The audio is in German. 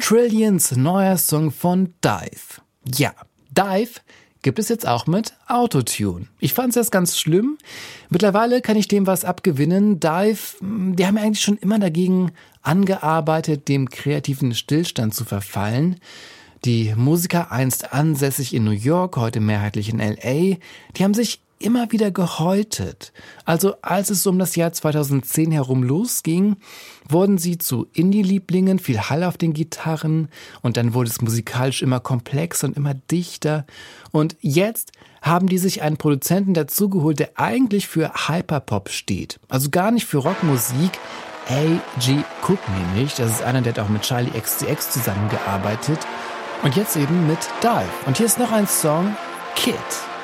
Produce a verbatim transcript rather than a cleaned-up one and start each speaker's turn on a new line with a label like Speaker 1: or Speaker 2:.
Speaker 1: Trillions, neuer Song von Dive. Ja, Dive gibt es jetzt auch mit Autotune. Ich fand es erst ganz schlimm. Mittlerweile kann ich dem was abgewinnen. Dive, die haben ja eigentlich schon immer dagegen angearbeitet, dem kreativen Stillstand zu verfallen. Die Musiker, einst ansässig in New York, heute mehrheitlich in L A, die haben sich immer wieder gehäutet. Also als es um das Jahr zweitausendzehn herum losging, wurden sie zu Indie-Lieblingen, viel Hall auf den Gitarren und dann wurde es musikalisch immer komplexer und immer dichter. Und jetzt haben die sich einen Produzenten dazugeholt, der eigentlich für Hyperpop steht. Also gar nicht für Rockmusik. A G Cook nämlich, das ist einer, der hat auch mit Charlie X C X zusammengearbeitet. Und jetzt eben mit Dive. Und hier ist noch ein Song, Kid.